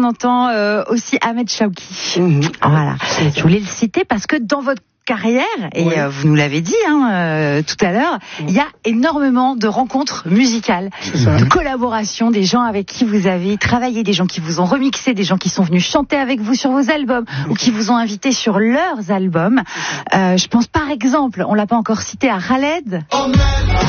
on entend aussi Ahmed Chawki. Voilà. Je voulais le citer parce que dans votre carrière, et vous nous l'avez dit tout à l'heure, il y a énormément de rencontres musicales, de collaborations, des gens avec qui vous avez travaillé, des gens qui vous ont remixé, des gens qui sont venus chanter avec vous sur vos albums ou qui vous ont invité sur leurs albums. Je pense par exemple, on l'a pas encore cité, à Khaled.